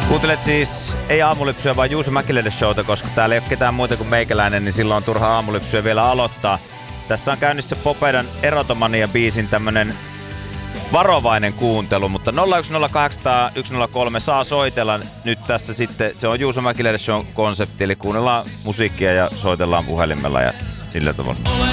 Kuuntelet siis ei Aamulypsyä, vaan Juuso Mäkiläinen showta, koska täällä ei ole ketään muuta kuin meikäläinen, niin silloin on turha Aamulypsyä vielä aloittaa. Tässä on käynnissä Popeidan Erotomania-biisin tämmönen varovainen kuuntelu, mutta 0108103 saa soitella nyt tässä sitten. Se on Juuso Mäkiläinen show konsepti, eli kuunnellaan musiikkia ja soitellaan puhelimella ja sillä tavalla.